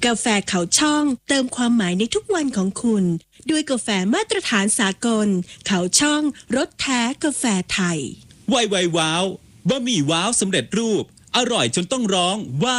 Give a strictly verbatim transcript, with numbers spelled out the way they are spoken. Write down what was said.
กาแฟเขาช่องเติมความหมายในทุกวันของคุณด้วยกาแฟมาตรฐานสากลเขาช่องรสแท้กาแฟไทยไวไวว้าวบะหมี่ว้าวสำเร็จรูปอร่อยจนต้องร้องว้าว